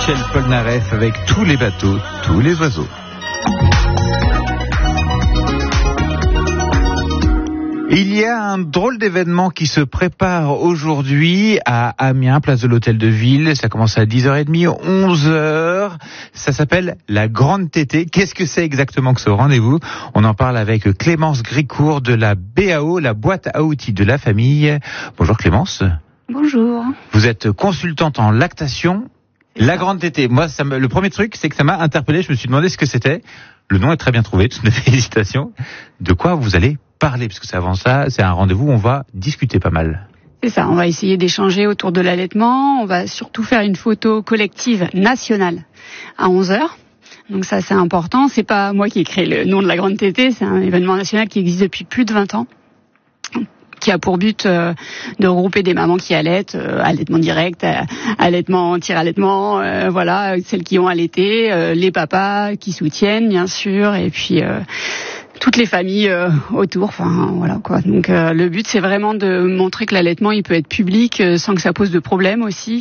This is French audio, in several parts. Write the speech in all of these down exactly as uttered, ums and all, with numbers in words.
Michel Polnareff avec tous les bateaux, tous les oiseaux. Il y a un drôle d'événement qui se prépare aujourd'hui à Amiens, place de l'Hôtel de Ville. Ça commence à dix heures trente, onze heures. Ça s'appelle la Grande Tétée. Qu'est-ce que c'est exactement que ce rendez-vous? On en parle avec Clémence Gricourt de la B A O, la boîte à outils de la famille. Bonjour Clémence. Bonjour. Vous êtes consultante en lactation. La Grande Tétée. Moi, ça me, le premier truc, c'est que ça m'a interpellé. Je me suis demandé ce que c'était. Le nom est très bien trouvé. Toutes mes félicitations. De quoi vous allez parler? Parce que c'est avant ça, c'est un rendez-vous où on va discuter pas mal. C'est ça. On va essayer d'échanger autour de l'allaitement. On va surtout faire une photo collective nationale à onze heures. Donc ça, c'est important. C'est pas moi qui ai créé le nom de la Grande Tétée. C'est un événement national qui existe depuis plus de vingt ans. Qui a pour but euh, de regrouper des mamans qui allaitent, euh, allaitement direct, euh, allaitement, tir-allaitement, euh, voilà, celles qui ont allaité, euh, les papas qui soutiennent bien sûr, et puis euh, toutes les familles euh, autour, enfin voilà quoi. Donc euh, le but c'est vraiment de montrer que l'allaitement il peut être public euh, sans que ça pose de problème aussi.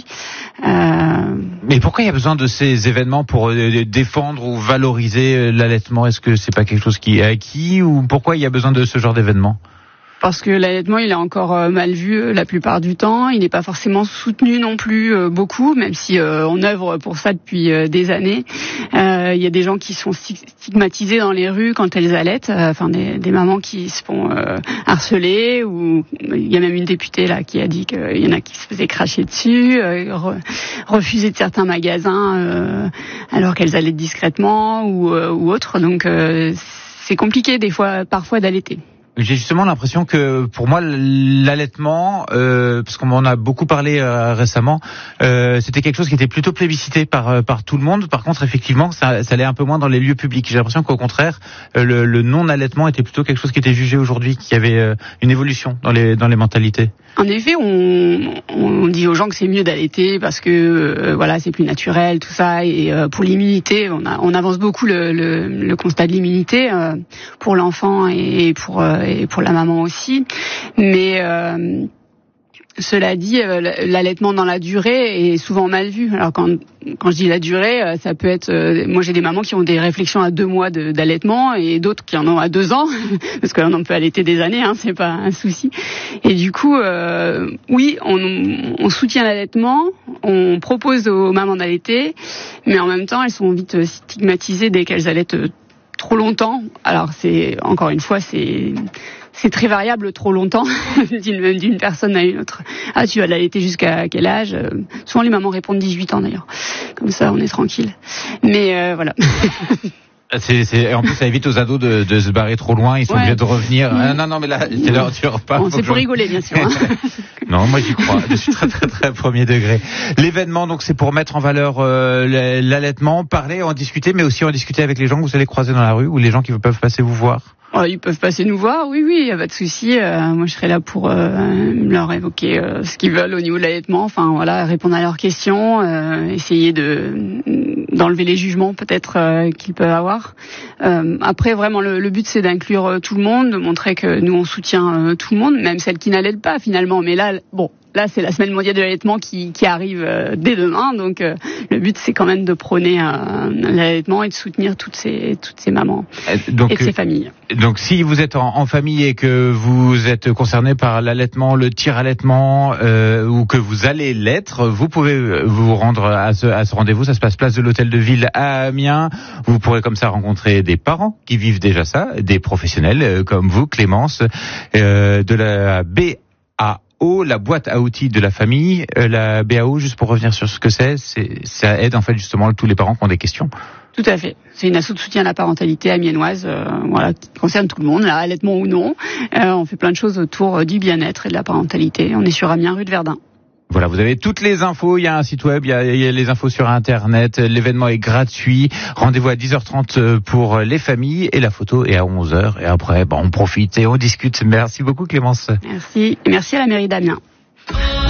Euh... Mais pourquoi il y a besoin de ces événements pour euh, défendre ou valoriser euh, l'allaitement? Est-ce que c'est pas quelque chose qui est acquis ou pourquoi il y a besoin de ce genre d'événement? Parce que l'allaitement, il est encore mal vu la plupart du temps. Il n'est pas forcément soutenu non plus euh, beaucoup, même si euh, on œuvre pour ça depuis euh, des années. Euh, il y a des gens qui sont stigmatisés dans les rues quand elles allaitent, euh, enfin des, des mamans qui se font euh, harceler. Ou il y a même une députée là qui a dit qu'il y en a qui se faisaient cracher dessus, euh, re, refuser de certains magasins euh, alors qu'elles allaitent discrètement ou, euh, ou autre. Donc euh, c'est compliqué des fois, parfois d'allaiter. J'ai justement l'impression que pour moi l'allaitement, euh, parce qu'on en a beaucoup parlé euh, récemment, euh, c'était quelque chose qui était plutôt plébiscité par euh, par tout le monde. Par contre, effectivement, ça, ça allait un peu moins dans les lieux publics. J'ai l'impression qu'au contraire, euh, le, le non-allaitement était plutôt quelque chose qui était jugé aujourd'hui, qu'il y avait euh, une évolution dans les dans les mentalités. En effet, on, on dit aux gens que c'est mieux d'allaiter parce que euh, voilà, c'est plus naturel, tout ça. Et euh, pour l'immunité, on, a, on avance beaucoup le, le, le constat de l'immunité euh, pour l'enfant et pour euh, et pour la maman aussi. Mais euh, cela dit, euh, l'allaitement dans la durée est souvent mal vu. Alors quand quand je dis la durée, euh, ça peut être. Euh, moi, j'ai des mamans qui ont des réflexions à deux mois de, d'allaitement et d'autres qui en ont à deux ans, parce qu'on en peut allaiter des années, hein, c'est pas un souci. Et du coup, euh, oui, on, on soutient l'allaitement, on propose aux mamans d'allaiter, mais en même temps, elles sont vite stigmatisées dès qu'elles allaitent trop longtemps. Alors c'est encore une fois, c'est c'est très variable trop longtemps d'une, d'une personne à une autre. Ah, tu vas l'allaiter jusqu'à quel âge? euh, Souvent les mamans répondent dix-huit ans d'ailleurs. Comme ça, on est tranquille. Mais euh, voilà. C'est, c'est, en plus, ça évite aux ados de, de se barrer trop loin. Ils sont ouais. obligés de revenir. Mmh. Ah, non, non, mais là, c'est l'heure du repas. Bon, c'est pour rigoler, bien sûr. Hein. Non, moi j'y crois. Je suis très, très, très premier degré. L'événement, donc, c'est pour mettre en valeur euh, l'allaitement, parler, en discuter, mais aussi en discuter avec les gens que vous allez croiser dans la rue ou les gens qui peuvent passer vous voir. Oh, ils peuvent passer nous voir, oui, oui, y a pas de souci. Euh, moi, je serai là pour euh, leur évoquer euh, ce qu'ils veulent au niveau de l'allaitement. Enfin, voilà, répondre à leurs questions, euh, essayer de d'enlever les jugements peut-être euh, qu'ils peuvent avoir. Euh, après, vraiment, le, le but, c'est d'inclure euh, tout le monde, de montrer que nous, on soutient euh, tout le monde, même celles qui n'allaitent pas, finalement. Mais là, bon... Là, c'est la semaine mondiale de l'allaitement qui, qui arrive euh, dès demain, donc euh, le but c'est quand même de prôner euh, l'allaitement et de soutenir toutes ces toutes ces mamans donc, et ces familles. Donc, si vous êtes en, en famille et que vous êtes concerné par l'allaitement, le tir-allaitement, euh, ou que vous allez l'être, vous pouvez vous rendre à ce, à ce rendez-vous. Ça se passe place de l'Hôtel de Ville à Amiens. Vous pourrez comme ça rencontrer des parents qui vivent déjà ça, des professionnels euh, comme vous, Clémence, euh, de la B A O, la boîte à outils de la famille. Euh, la B A O, juste pour revenir sur ce que c'est, c'est, ça aide en fait justement tous les parents qui ont des questions. Tout à fait. C'est une asso de soutien à la parentalité amiénoise, euh, voilà, qui concerne tout le monde, là, allaitement ou non. Euh, on fait plein de choses autour du bien-être et de la parentalité. On est sur Amiens, rue de Verdun. Voilà, vous avez toutes les infos, il y a un site web, il y a, il y a les infos sur Internet, l'événement est gratuit, rendez-vous à dix heures trente pour les familles et la photo est à onze heures et après, bon, on profite et on discute. Merci beaucoup Clémence. Merci, et merci à la mairie d'Amiens.